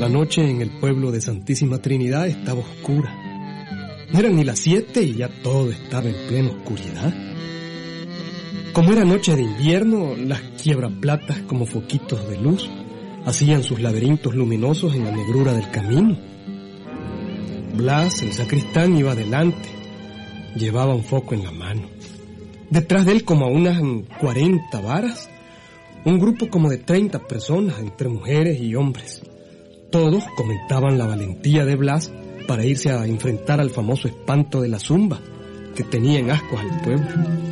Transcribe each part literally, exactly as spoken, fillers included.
La noche en el pueblo de Santísima Trinidad estaba oscura. No eran ni las siete y ya todo estaba en plena oscuridad. Como era noche de invierno, las quiebraplatas como foquitos de luz hacían sus laberintos luminosos en la negrura del camino. Blas, el sacristán, iba adelante. Llevaba un foco en la mano. Detrás de él, como a unas cuarenta varas, un grupo como de treinta personas, entre mujeres y hombres. Todos comentaban la valentía de Blas para irse a enfrentar al famoso espanto de la zumba, que tenía en ascuas al pueblo.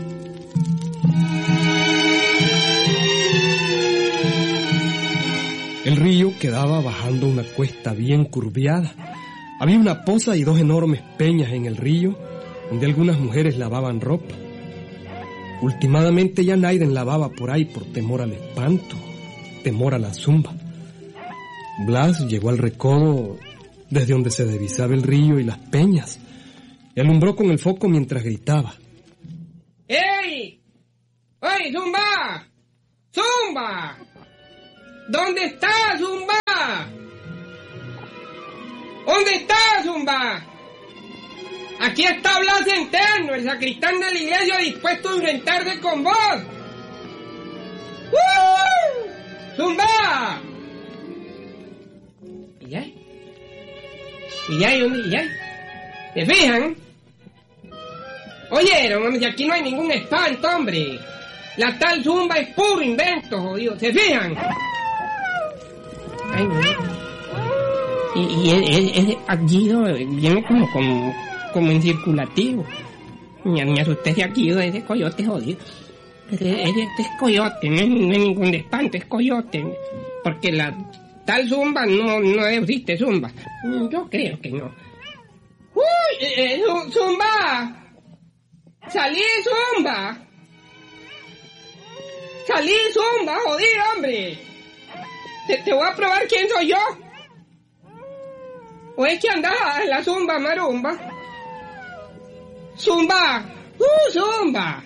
El río quedaba bajando una cuesta bien curviada. Había una poza y dos enormes peñas en el río, donde algunas mujeres lavaban ropa. Últimamente ya nadie lavaba por ahí por temor al espanto, temor a la zumba. Blas llegó al recodo desde donde se divisaba el río y las peñas, y alumbró con el foco mientras gritaba: ¡Ey! ¡Oye, Zumba! ¡Zumba! ¿Dónde está Zumba? ¿Dónde está Zumba? Aquí está Blas Centeno, el sacristán de la iglesia, dispuesto a enfrentarse con vos. ¡Uh! ¡Zumba! ¿Y ya? ¿Y ya? ¿Y ya? ¿Se fijan? Oyeron, hombre, aquí no hay ningún espanto, hombre. La tal zumba es puro invento, jodido. ¿Se fijan? Ay, no. Y, y es, es, es aquí viene como, como, como en circulativo. Me, me asusté de aquí, de ese coyote jodido. Este es, es coyote, no es, no es ningún espanto, es coyote. Porque la tal zumba no, no existe zumba. Yo creo que no. ¡Uy! Eh, ¡Zumba! ¡Salí, zumba! ¡Salí, zumba, jodido, hombre! Te, te voy a probar quién soy yo. ¿O es que andás en la zumba marumba? ¡Zumba! ¡Uh, zumba!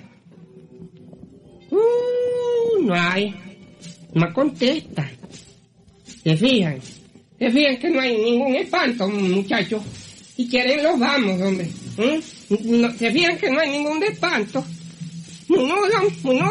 ¡Uh, no hay! No contesta. ¿Se fijan? ¿Se fijan que no hay ningún espanto, muchachos? Si quieren los vamos, hombre. ¿Eh? No, ¿se fijan que no hay ningún espanto? No, no, no.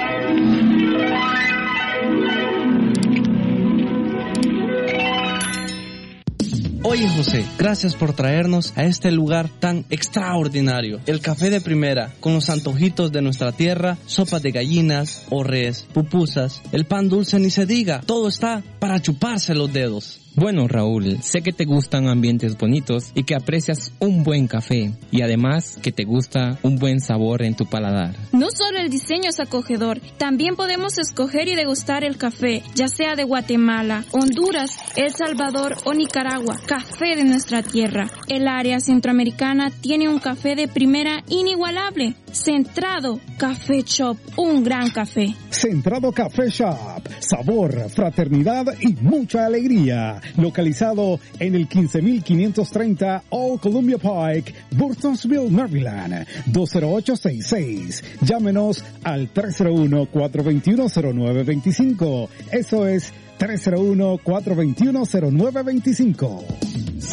Oye, José, gracias por traernos a este lugar tan extraordinario. El café de primera, con los antojitos de nuestra tierra, sopas de gallinas, orres, pupusas, el pan dulce ni se diga. Todo está para chuparse los dedos. Bueno, Raúl, sé que te gustan ambientes bonitos y que aprecias un buen café y además que te gusta un buen sabor en tu paladar. No solo el diseño es acogedor, también podemos escoger y degustar el café, ya sea de Guatemala, Honduras, El Salvador o Nicaragua, café de nuestra tierra. El área centroamericana tiene un café de primera inigualable. Centrado Café Shop, un gran café. Centrado Café Shop, sabor, fraternidad y mucha alegría. Localizado en el quince mil quinientos treinta Old Columbia Pike, Burtonsville, Maryland, dos cero ocho seis seis. Llámenos al tres cero uno, cuatro dos uno, cero nueve dos cinco. Eso es tres cero uno, cuatro dos uno, cero nueve dos cinco.